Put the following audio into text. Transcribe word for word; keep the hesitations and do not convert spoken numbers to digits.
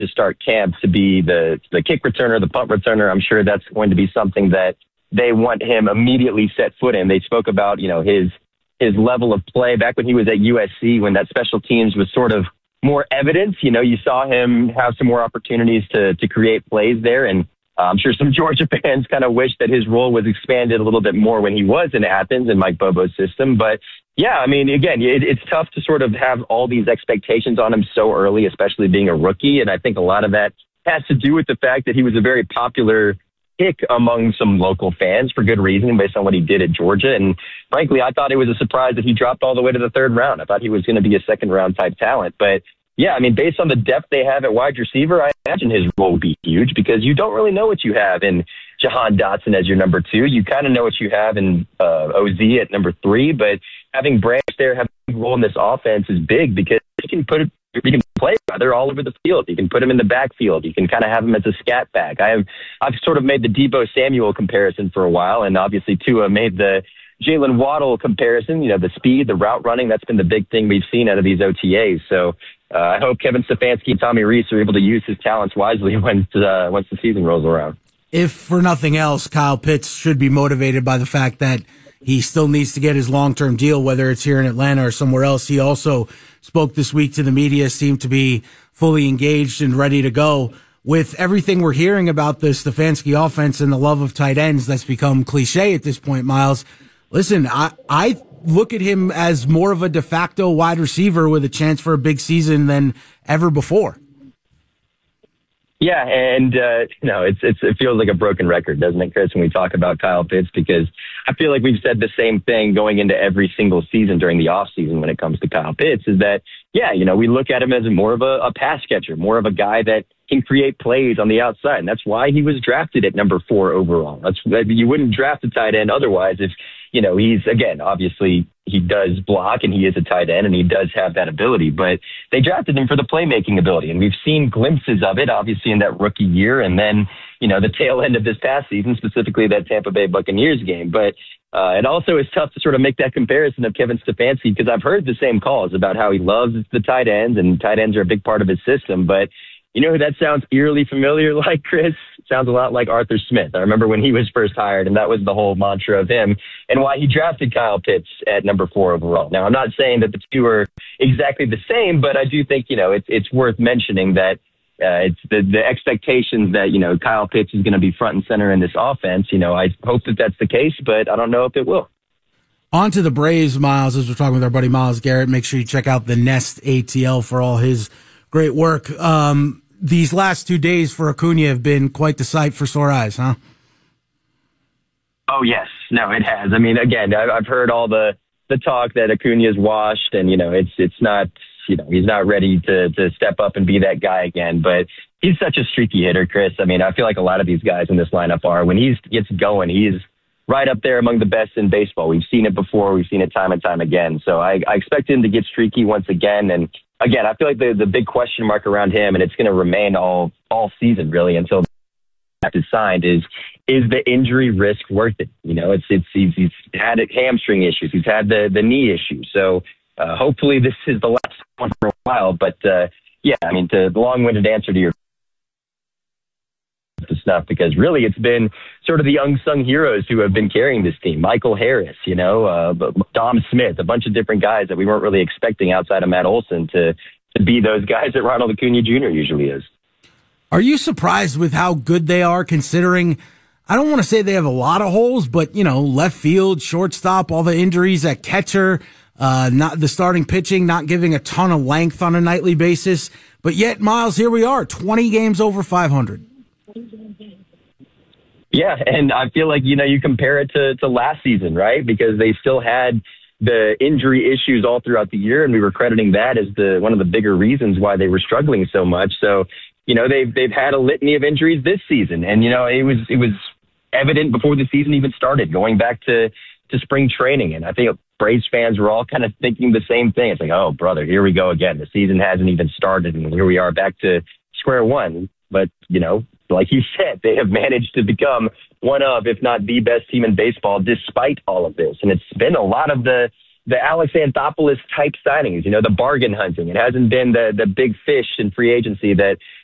to start camp to be the, the kick returner, the punt returner. I'm sure that's going to be something that they want him immediately set foot in. They spoke about, you know, his his level of play back when he was at U S C, when that special teams was sort of more evident. You know, you saw him have some more opportunities to to create plays there. And uh, I'm sure some Georgia fans kind of wish that his role was expanded a little bit more when he was in Athens in Mike Bobo's system. But yeah, I mean, again, it, it's tough to sort of have all these expectations on him so early, especially being a rookie. And I think a lot of that has to do with the fact that he was a very popular pick among some local fans for good reason based on what he did at Georgia. And frankly, I thought it was a surprise that he dropped all the way to the third round. I thought he was going to be a second round type talent. But yeah, I mean, based on the depth they have at wide receiver, I imagine his role would be huge because you don't really know what you have in Jahan Dotson as your number two. You kind of know what you have in uh, O Z at number three, but having Branch there have a role in this offense is big because you can put it, you can play rather all over the field. You can put him in the backfield. You can kind of have him as a scat back. I have, I've sort of made the Deebo Samuel comparison for a while, and obviously Tua made the Jalen Waddle comparison. You know, the speed, the route running, that's been the big thing we've seen out of these O T As. So uh, I hope Kevin Stefanski and Tommy Rees are able to use his talents wisely once, uh, once the season rolls around. If for nothing else, Kyle Pitts should be motivated by the fact that he still needs to get his long-term deal, whether it's here in Atlanta or somewhere else. He also spoke this week to the media, seemed to be fully engaged and ready to go. With everything we're hearing about the Stefanski offense and the love of tight ends that's become cliche at this point, Miles, listen, I, I look at him as more of a de facto wide receiver with a chance for a big season than ever before. Yeah, and uh, you know, it's, it's it feels like a broken record, doesn't it, Chris, when we talk about Kyle Pitts? Because I feel like we've said the same thing going into every single season during the offseason when it comes to Kyle Pitts, is that, yeah, you know, we look at him as more of a, a pass catcher, more of a guy that can create plays on the outside, and that's why he was drafted at number four overall. That's you wouldn't draft a tight end otherwise if, you know, he's, again, obviously he does block and he is a tight end and he does have that ability, but they drafted him for the playmaking ability. And we've seen glimpses of it, obviously, in that rookie year. And then, you know, the tail end of this past season, specifically that Tampa Bay Buccaneers game. But uh, it also is tough to sort of make that comparison of Kevin Stefanski because I've heard the same calls about how he loves the tight ends and tight ends are a big part of his system. But you know who that sounds eerily familiar like, Chris? Sounds a lot like Arthur Smith. I remember when he was first hired, and that was the whole mantra of him and why he drafted Kyle Pitts at number four overall. Now, I'm not saying that the two are exactly the same, but I do think, you know, it's it's worth mentioning that uh, it's the, the expectations that, you know, Kyle Pitts is going to be front and center in this offense. You know, I hope that that's the case, but I don't know if it will. On to the Braves, Miles, as we're talking with our buddy Myles Garrett. Make sure you check out the Nest A T L for all his great work. Um, these last two days for Acuna have been quite the sight for sore eyes, huh? Oh, yes. No, it has. I mean, again, I've heard all the, the talk that Acuna's washed and, you know, it's it's not, you know, he's not ready to, to step up and be that guy again. But he's such a streaky hitter, Chris. I mean, I feel like a lot of these guys in this lineup are. When he gets going, he's right up there among the best in baseball. We've seen it before. We've seen it time and time again. So I, I expect him to get streaky once again. And again, I feel like the, the big question mark around him, and it's going to remain all all season really until the contract is signed, is is the injury risk worth it? You know, it's it's he's, he's had hamstring issues, he's had the the knee issue. So uh, hopefully this is the last one for a while. But uh, yeah, I mean, the long-winded answer to your stuff, because really it's been sort of the unsung heroes who have been carrying this team. Michael Harris, you know, uh, Dom Smith, a bunch of different guys that we weren't really expecting outside of Matt Olson to, to be those guys that Ronald Acuna Junior usually is. Are you surprised with how good they are, considering, I don't want to say they have a lot of holes, but, you know, left field, shortstop, all the injuries at catcher, uh, not the starting pitching, not giving a ton of length on a nightly basis. But yet, Miles, here we are, twenty games over five hundred. Yeah, and I feel like, you know, you compare it to, to last season, right? Because they still had the injury issues all throughout the year, and we were crediting that as the one of the bigger reasons why they were struggling so much. So, you know, they've they've had a litany of injuries this season, and you know, it was it was evident before the season even started, going back to to spring training, and I think Braves fans were all kind of thinking the same thing. It's like, oh, brother, here we go again. The season hasn't even started, and here we are back to square one. But you know, like you said, they have managed to become one of, if not the best team in baseball, despite all of this. And it's been a lot of the the Alex Anthopoulos type signings, you know, the bargain hunting. It hasn't been the the big fish in free agency that